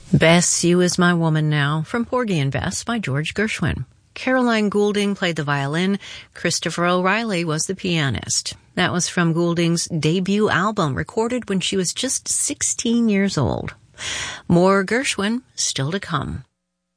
Bess, You Is My Woman Now, from Porgy and Bess by George Gershwin. Caroline Goulding played the violin. Christopher O'Reilly was the pianist. That was from Goulding's debut album, recorded when she was just 16 years old. More Gershwin still to come.